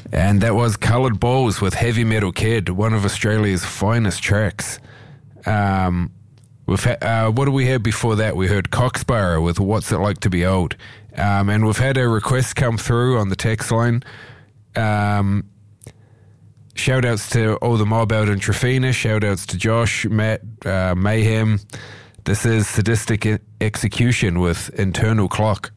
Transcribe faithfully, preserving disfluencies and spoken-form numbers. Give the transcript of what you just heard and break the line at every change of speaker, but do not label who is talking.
And that was Coloured Balls with Heavy Metal Kid, one of Australia's finest tracks. Um, we've ha- uh, what did we have before that? We heard Cocksparrow with What's It Like to Be Old. Um, and we've had a request come through on the text line. Um, shout outs to all the mob out in Trafina. Shout outs to Josh, Matt, uh, Mayhem. This is Sadistic Execution with Internal Clock.